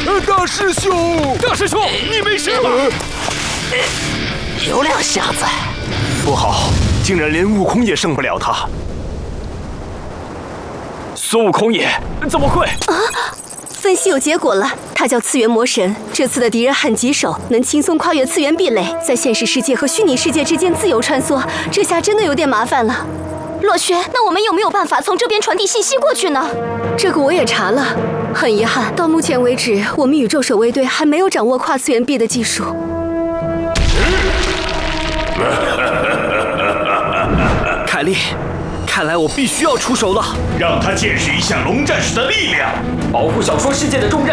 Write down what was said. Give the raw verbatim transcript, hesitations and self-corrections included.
大师兄， 大师兄，你没事吧？ 有两下子。 不好，竟然连悟空也胜不了他。 孙悟空也怎么会？ 啊！分析有结果了，他叫次元魔神。这次的敌人很棘手，能轻松跨越次元壁垒，在现实世界和虚拟世界之间自由穿梭。这下真的有点麻烦了。 洛轩，那我们有没有办法从这边传递信息过去呢？ 这个我也查了，很遗憾，到目前为止，我们宇宙守卫队还没有掌握跨次元壁的技术。 凯莉，看来我必须要出手了， 让他见识一下龙战士的力量。 保护小说世界的重任